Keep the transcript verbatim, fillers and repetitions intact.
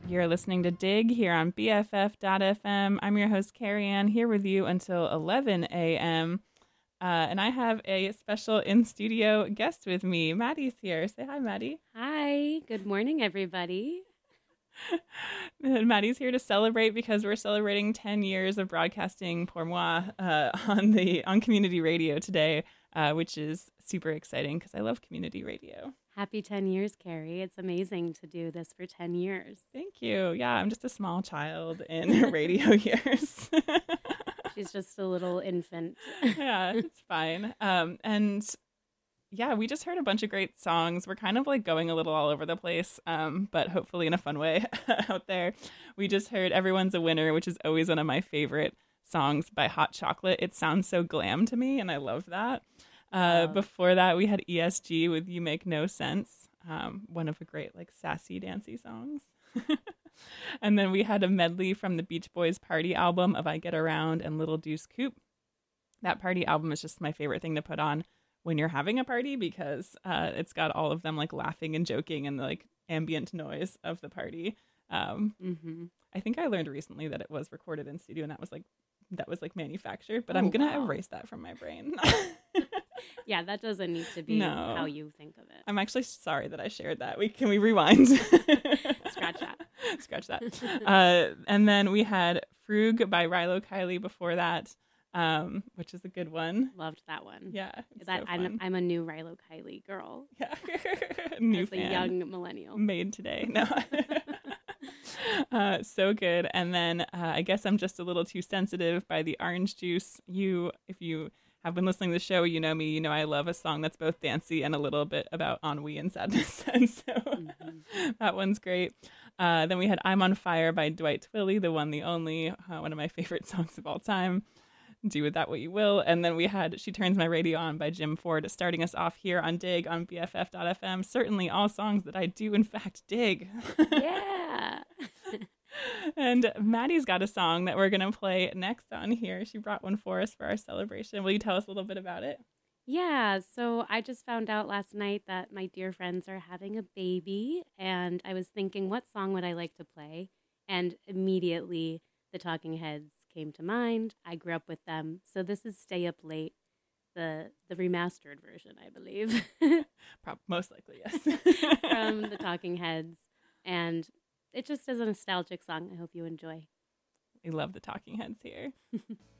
You're listening to Dig here on B F F dot F M. I'm your host, Carrie Ann, here with you until eleven a.m. Uh, and I have a special in-studio guest with me. Maddie's here. Say hi, Maddie. Hi. Good morning, everybody. Maddie's here to celebrate because we're celebrating ten years of broadcasting Pour Moi uh, on the on community radio today, uh, which is super exciting because I love community radio. Happy ten years, Carrie. It's amazing to do this for ten years. Thank you. Yeah, I'm just a small child in radio years. She's just a little infant. Yeah, it's fine. Um, and yeah, we just heard a bunch of great songs. We're kind of like going a little all over the place, um, but hopefully in a fun way out there. We just heard Everyone's a Winner, which is always one of my favorite songs by Hot Chocolate. It sounds so glam to me, and I love that. Uh, Wow. Before that, we had E S G with You Make No Sense, um, one of the great like sassy, dancey songs. And then we had a medley from the Beach Boys Party album of I Get Around and Little Deuce Coupe. That party album is just my favorite thing to put on when you're having a party because uh, it's got all of them like laughing and joking and the like ambient noise of the party. Um, Mm-hmm. I think I learned recently that it was recorded in studio and that was like that was like manufactured, but Oh, I'm gonna wow. erase that from my brain. Yeah, that doesn't need to be No. how you think of it. I'm actually sorry that I shared that. We can we rewind? Scratch that. Scratch that. Uh, and then we had Frug by Rilo Kiley before that, um, which is a good one. Loved that one. Yeah, it's That so I'm, fun. I'm a new Rilo Kiley girl. Yeah, new As a fan. young millennial. Made today. No. Uh, so good. And then uh, I guess I'm just a little too sensitive by the Orange Juice. You, if you have been listening to the show, you know me, you know I love a song that's both dancey and a little bit about ennui and sadness. And so Mm-hmm. that one's great. Uh, then we had I'm on Fire by Dwight Twilley, the one, the only, uh, one of my favorite songs of all time. Do with that what you will. And then we had She Turns My Radio On by Jim Ford, starting us off here on Dig on B F F dot F M. Certainly all songs that I do, in fact, dig. Yeah. And Maddie's got a song that we're going to play next on here. She brought one for us for our celebration. Will you tell us a little bit about it? Yeah, so I just found out last night that my dear friends are having a baby, and I was thinking, what song would I like to play? And immediately the Talking Heads came to mind. I grew up with them, so this is Stay Up Late, the the remastered version, I believe, Prob- most likely, yes. from the Talking Heads, and it just is a nostalgic song. I hope you enjoy. We love the Talking Heads here.